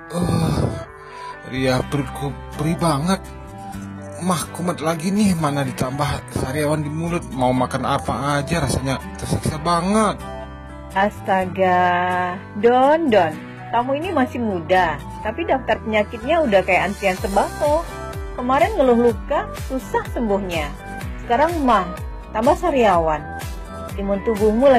Ria, perutku perih banget. Mah kumat lagi nih, mana ditambah sariawan di mulut. Mau makan apa aja rasanya tersiksa banget. Astaga, Don, kamu ini masih muda, tapi daftar penyakitnya udah kayak antrian sembako. Kemarin ngeluh luka, susah sembuhnya. Sekarang mah, tambah sariawan. Imun tubuhmu lagi